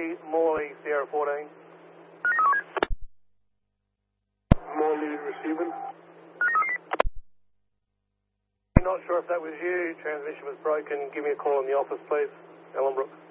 Morley, Sierra 14. Morley receiving. Not sure if that was you. Transmission was broken. Give me a call in the office, please. Ellenbrook.